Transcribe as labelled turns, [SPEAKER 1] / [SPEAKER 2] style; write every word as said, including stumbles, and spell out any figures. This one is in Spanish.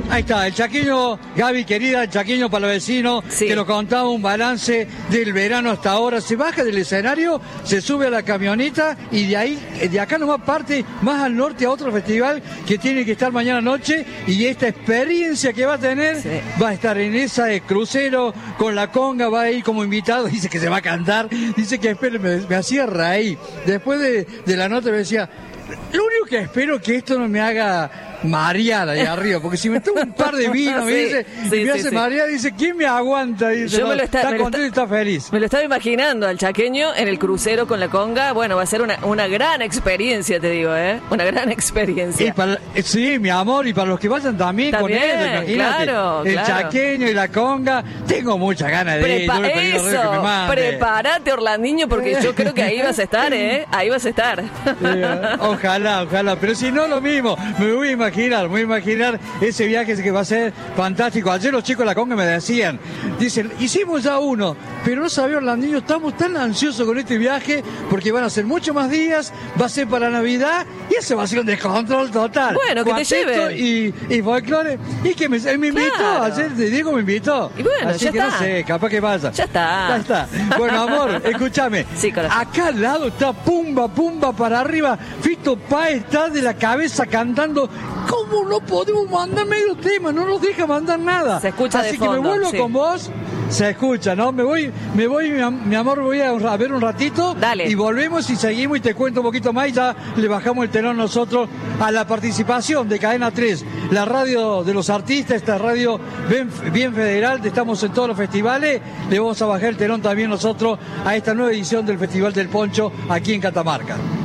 [SPEAKER 1] Ahí está, el chaqueño, Gaby querida, el chaqueño para los vecinos, sí. que nos contaba un balance del verano hasta ahora. Se baja del escenario, se sube a la camioneta y de ahí, de acá nomás parte más al norte a otro festival que tiene que estar mañana noche, y esta experiencia que va a tener sí. va a estar en esa de crucero con la conga, va a ir como invitado, dice que se va a cantar, dice que espere, me, me hacía reír. Después de, de la nota me decía, lo único que espero es que esto no me haga marear ahí arriba, porque si me tomo un par de vinos, sí, me dice, sí, y me sí, hace sí. marear, dice, ¿quién me aguanta? Dice,
[SPEAKER 2] Yo
[SPEAKER 1] no,
[SPEAKER 2] me lo está,
[SPEAKER 1] está
[SPEAKER 2] me
[SPEAKER 1] contento
[SPEAKER 2] lo
[SPEAKER 1] y está feliz.
[SPEAKER 2] Me lo estaba imaginando al chaqueño en el crucero con la conga. Bueno, va a ser una, una gran experiencia, te digo, ¿eh? Una gran experiencia.
[SPEAKER 1] Y para, sí, mi amor, y para los que vayan también, también con él, imagínate,
[SPEAKER 2] claro,
[SPEAKER 1] el
[SPEAKER 2] claro.
[SPEAKER 1] chaqueño y la conga, tengo muchas ganas de
[SPEAKER 2] Prepa-
[SPEAKER 1] ir. Yo
[SPEAKER 2] eso, que me prepárate, Orlandiño, porque yo creo que ahí vas a estar, ¿eh? Ahí vas a estar.
[SPEAKER 1] Sí, ojalá, ojalá, pero si no, lo mismo, me voy a imaginar, me voy a imaginar ese viaje que va a ser fantástico. Ayer los chicos de la conga me decían, dicen, hicimos ya uno, pero no sabía Orlandinho, estamos tan ansiosos con este viaje porque van a ser muchos más días, va a ser para Navidad y ese va a ser un descontrol total.
[SPEAKER 2] Bueno, que
[SPEAKER 1] Cuarteto
[SPEAKER 2] te lleve.
[SPEAKER 1] Y, y folclore, y que me, me invitó,
[SPEAKER 2] claro.
[SPEAKER 1] ayer Diego me invitó.
[SPEAKER 2] Y bueno,
[SPEAKER 1] así
[SPEAKER 2] ya
[SPEAKER 1] que
[SPEAKER 2] está.
[SPEAKER 1] no sé, capaz que vaya.
[SPEAKER 2] Ya está.
[SPEAKER 1] Ya está. Bueno, amor, escúchame.
[SPEAKER 2] Sí,
[SPEAKER 1] acá al lado está pumba, pumba para arriba. Fito Páez está de la cabeza cantando. ¿Cómo no podemos mandar medio tema? No nos deja mandar nada.
[SPEAKER 2] Se escucha
[SPEAKER 1] Así
[SPEAKER 2] de
[SPEAKER 1] que
[SPEAKER 2] fondo,
[SPEAKER 1] me vuelvo
[SPEAKER 2] sí.
[SPEAKER 1] con vos. Se escucha, ¿no? Me voy, me voy, mi, mi amor, voy a, a ver un ratito.
[SPEAKER 2] Dale.
[SPEAKER 1] Y volvemos y seguimos y te cuento un poquito más y ya le bajamos el telón nosotros a la participación de Cadena tres, la radio de los artistas, esta radio bien, bien federal, estamos en todos los festivales, le vamos a bajar el telón también nosotros a esta nueva edición del Festival del Poncho aquí en Catamarca.